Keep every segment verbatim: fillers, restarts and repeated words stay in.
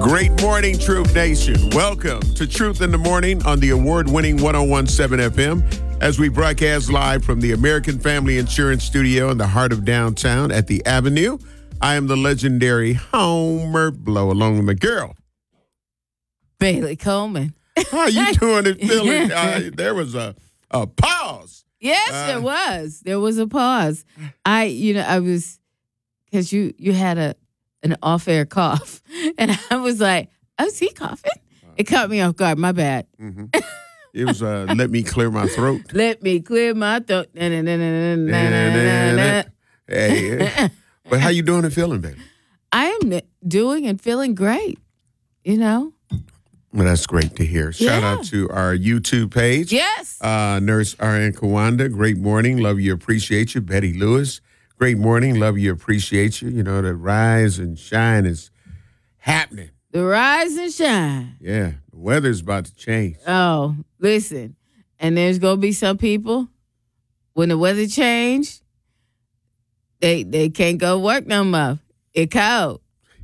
Great morning, Truth Nation. Welcome to Truth in the Morning on the award-winning one oh one point seven F M as we broadcast live from the American Family Insurance Studio in the heart of downtown at the Avenue. I am the legendary Homer Blow, along with my girl, Bailey Coleman. How you doing and feeling? Uh, there was a, a pause. Yes, Uh, there was. There was a pause. I, you know, I was, because you, you had a an off-air cough. And I was like, oh, is he coughing? It caught me off guard. My bad. Mm-hmm. It was, uh, let me clear my throat. Let me clear my throat. Na, na, na, na, na, na, na, na. Hey, but how you doing and feeling, baby? I am doing and feeling great, you know? Well, that's great to hear. Shout Yeah. out to our YouTube page. Yes. Uh, Nurse R N Kawanda, great morning. Love you, appreciate you. Betty Lewis, great morning. Love you, appreciate you. You know, the rise and shine is happening. The rise and shine. Yeah, the weather's about to change. Oh, listen. And there's going to be some people, when the weather change, they they can't go work no more. It cold.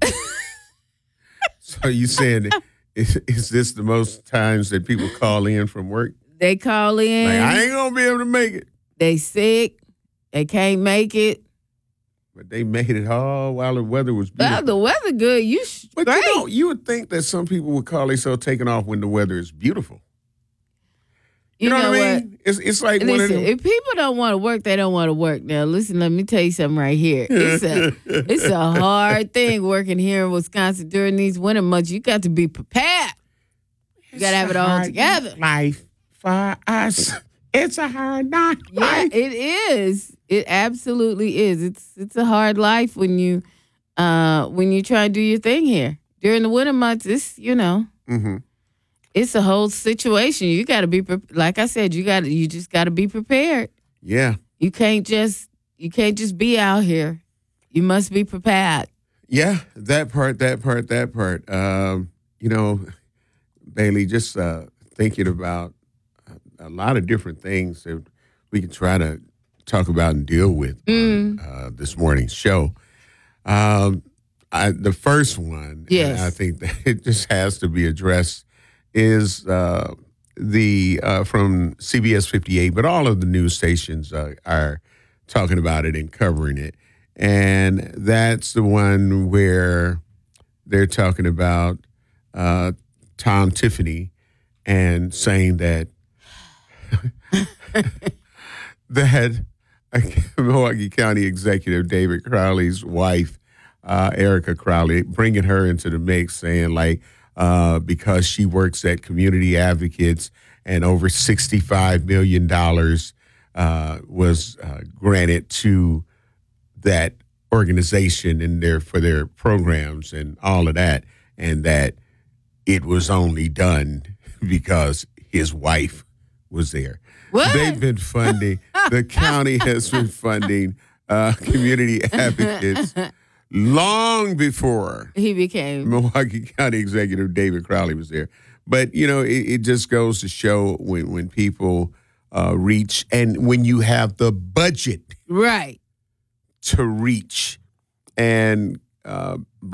So you saying, is, is this the most times that people call in from work? They call in. Like, I ain't going to be able to make it. They sick. They can't make it. But they made it all while the weather was beautiful. Well, the weather good. You sh- But great. you know, you would think that some people would call themselves taking off when the weather is beautiful. You, know, what I mean? It's it's like one of Listen, them. if people don't want to work, they don't want to work. Now, listen, let me tell you something right here. It's a it's a hard thing working here in Wisconsin during these winter months. You got to be prepared. You got to have it all hard together. Life for us. It's a hard knock Yeah, life. it is. It absolutely is. It's it's a hard life when you uh when you try and do your thing here. During the winter months, it's, you know, Mm-hmm. it's a whole situation. You got to be pre- like I said, you got to you just got to be prepared. Yeah. You can't just you can't just be out here. You must be prepared. Yeah, that part, that part, that part. Um, you know, Bailey, just uh, thinking about a, a lot of different things that we can try to talk about and deal with on uh, this morning's show. Um, I, the first one, Yes. and I think that it just has to be addressed, is uh, the uh, from C B S fifty-eight, but all of the news stations uh, are talking about it and covering it. And that's the one where they're talking about uh, Tom Tiffany and saying that that Milwaukee County Executive David Crowley's wife, uh, Erica Crowley, bringing her into the mix, saying like, uh, because she works at Community Advocates and over sixty-five million dollars uh, was uh, granted to that organization and their for their programs and all of that, and that it was only done because his wife was there. What? They've been funding, the county has been funding uh, Community Advocates long before He became Milwaukee County Executive David Crowley was there. But, you know, it, it just goes to show when, when people uh, reach, and when you have the budget right. to reach, and uh,